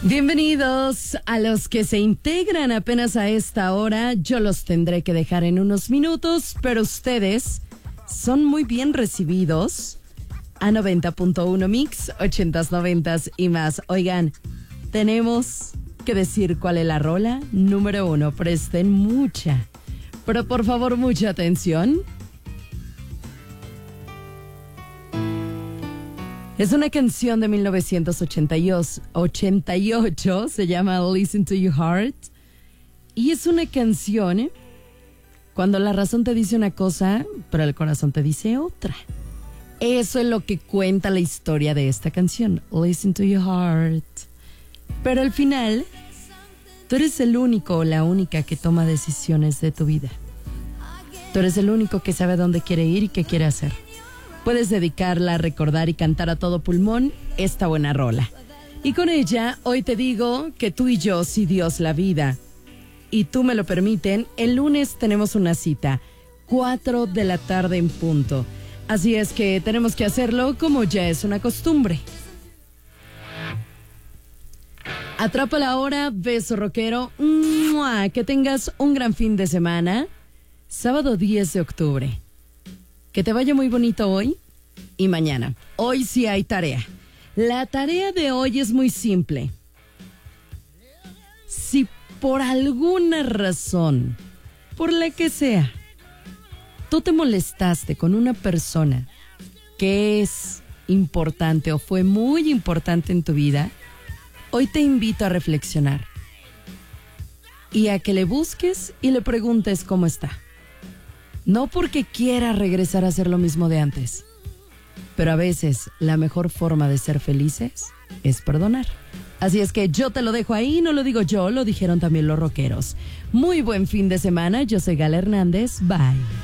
Bienvenidos a los que se integran apenas a esta hora. Yo los tendré que dejar en unos minutos, pero ustedes son muy bien recibidos a 90.1 Mix, 80s, 90s y más. Oigan, tenemos que decir cuál es la rola número 1. Presten mucha, pero por favor mucha atención. Es una canción de 1988, se llama Listen to Your Heart. Y es una canción cuando la razón te dice una cosa, pero el corazón te dice otra. Eso es lo que cuenta la historia de esta canción, Listen to Your Heart. Pero al final, tú eres el único o la única que toma decisiones de tu vida. Tú eres el único que sabe dónde quiere ir y qué quiere hacer. Puedes dedicarla a recordar y cantar a todo pulmón esta buena rola. Y con ella, hoy te digo que tú y yo, si Dios la vida y tú me lo permiten, el lunes tenemos una cita, 4 de la tarde en punto. Así es que tenemos que hacerlo como ya es una costumbre. Atrapa la hora, beso rockero. ¡Mua! Que tengas un gran fin de semana. Sábado 10 de octubre. Que te vaya muy bonito hoy y mañana. Hoy sí hay tarea. La tarea de hoy es muy simple. Si por alguna razón, por la que sea, tú te molestaste con una persona que es importante o fue muy importante en tu vida, hoy te invito a reflexionar y a que le busques y le preguntes cómo está. No porque quiera regresar a hacer lo mismo de antes, pero a veces la mejor forma de ser felices es perdonar. Así es que yo te lo dejo ahí, no lo digo yo, lo dijeron también los rockeros. Muy buen fin de semana, yo soy Gala Hernández, bye.